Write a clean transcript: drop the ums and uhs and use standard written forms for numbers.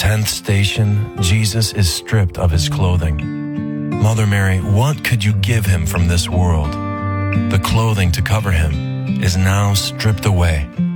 10th station, Jesus is stripped of his clothing. Mother Mary, what could you give him from this world? The clothing to cover him is now stripped away.